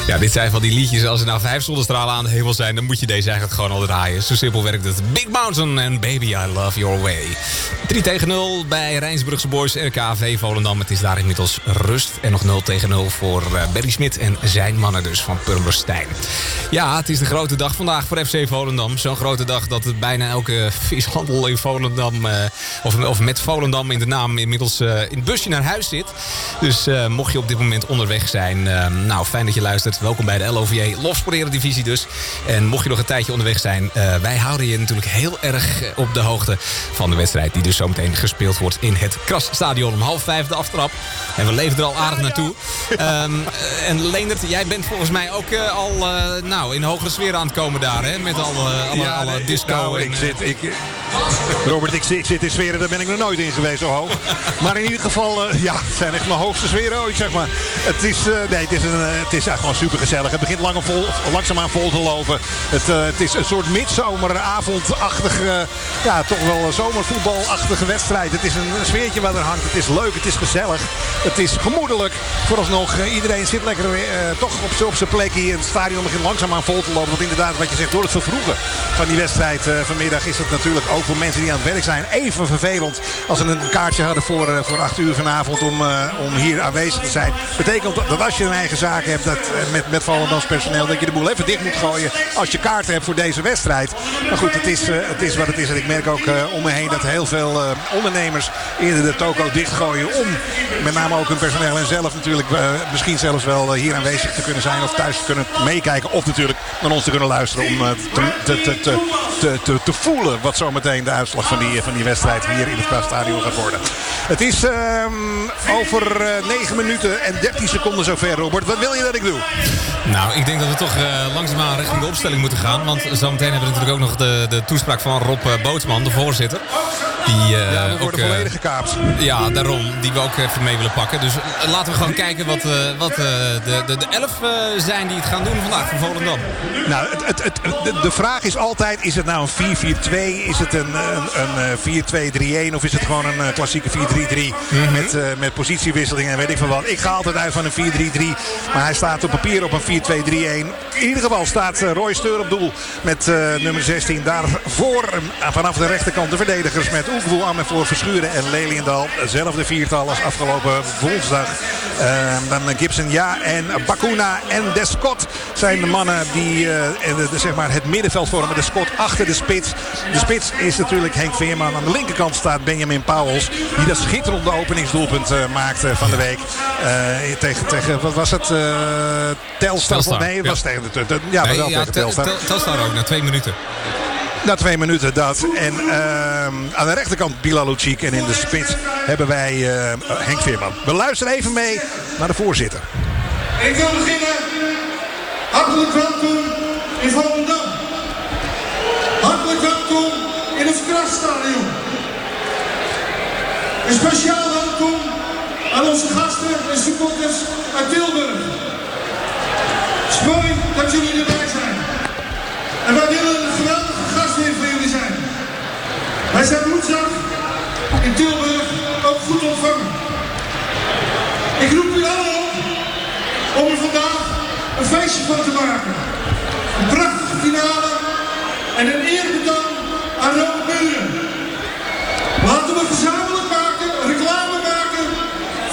Ja, dit zijn van die liedjes. Als er nou 5 zonnestralen aan de hemel zijn, dan moet je deze eigenlijk gewoon al draaien. Zo simpel werkt het. Big Mountain en Baby I Love Your Way. 3-0 bij Rijnsburgse Boys RKV Volendam. Het is daar inmiddels rust. En nog 0-0 voor Berry Smit en zijn mannen dus van Purmerstein. Ja, het is de grote dag vandaag voor FC Volendam. Zo'n grote dag dat het bijna elke vishandel in Volendam... of met Volendam in de naam inmiddels in het busje naar huis zit. Dus mocht je op dit moment onderweg zijn... nou, fijn dat je luistert. Welkom bij de LOVJ Lofsport Eredivisie dus. En mocht je nog een tijdje onderweg zijn... wij houden je natuurlijk heel erg op de hoogte van de wedstrijd... die dus zometeen gespeeld wordt in het Krasstadion om 4:30 de aftrap. En we leven er al aardig naartoe. En Leendert, jij bent volgens mij ook al in hogere sfeer aan het komen daar, hè? Met alle disco. Nou, Robert, ik zit in sferen, daar ben ik nog nooit in geweest zo hoog. Maar in ieder geval, het zijn echt mijn hoogste sferen ooit, zeg maar. Het is gewoon super gezellig. Het begint langzaamaan vol te lopen. Het is een soort midzomeravondachtige, toch wel zomervoetbalachtige wedstrijd. Het is een sfeertje wat er hangt. Het is leuk, het is gezellig. Het is gemoedelijk. Vooralsnog, iedereen zit lekker toch op zijn plek hier. Het stadion begint langzaamaan vol te lopen. Want inderdaad, wat je zegt, door het vervroegen van die wedstrijd vanmiddag is het natuurlijk ook voor mensen die aan het werk zijn even vervelend als ze een kaartje hadden voor 8 uur vanavond om hier aanwezig te zijn. Betekent dat als je een eigen zaak hebt met Volendams personeel, dat je de boel even dicht moet gooien als je kaarten hebt voor deze wedstrijd. Maar goed, het is wat het is. En ik merk ook om me heen dat heel veel ondernemers eerder de toko dichtgooien om met name ook hun personeel en zelf natuurlijk misschien zelfs wel hier aanwezig te kunnen zijn of thuis te kunnen meekijken of natuurlijk naar ons te kunnen luisteren om te voelen wat zometeen de uitslag van die wedstrijd hier in het Krasstadion gaat worden. Het is over 9 minuten en 13 seconden zover, Robert. Wat wil je dat ik doe? Nou, ik denk dat we toch langzaamaan richting de opstelling moeten gaan. Want zometeen hebben we natuurlijk ook nog de toespraak van Rob Bootsman, de voorzitter. Die we worden volledig gekaapt. Ja, daarom. Die we ook even mee willen pakken. Dus laten we gewoon kijken wat de 11 zijn die het gaan doen vandaag voor Volendam. Nou, de vraag is altijd, is het nou een 4-4-2? Is het een 4-2-3-1? Of is het gewoon een klassieke 4-3-3 met positiewisselingen en weet ik veel wat. Ik ga altijd uit van een 4-3-3. Maar hij staat op papier op een 4-2-3-1. In ieder geval staat Roy Steur op doel met nummer 16. Daarvoor vanaf de rechterkant de verdedigers met Oegwoe, Amevoor, Verschuren en Leliendal. Hetzelfde viertal als afgelopen woensdag. Dan Gibson en Bakuna en Descott zijn de mannen die zeg maar het middenveld vormen. Descott achter de spits. De spits is natuurlijk Henk Veerman. Aan de linkerkant staat Benjamin Pauwels. Die dat schitterende openingsdoelpunt maakte van de week. Tegen wat was het? Telstar. Nee, het was tegen tegen Telstar. Telstar ook, na 2 minuten. Na 2 minuten dat. En aan de rechterkant Bilal Lucic. En in de spits hebben wij Henk Veerman. We luisteren even mee naar de voorzitter. Ik wil beginnen. Hartelijk welkom in Volendam. Hartelijk welkom in het Krasstadion. Een speciaal welkom aan onze gasten en supporters uit Tilburg. Het is mooi dat jullie erbij zijn. En wij willen een geweldige gastheer voor jullie zijn. Wij zijn woensdag in Tilburg ook goed ontvangen. Ik roep u allen op om er vandaag een feestje van te maken. Een prachtige finale en een eerbetoon aan Robert Muren.